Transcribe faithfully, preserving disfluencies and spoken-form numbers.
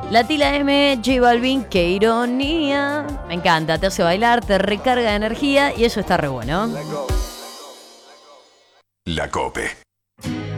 La Tila M, J Balvin, qué ironía. Me encanta, te hace bailar, te recarga de energía y eso está re bueno. La COPE.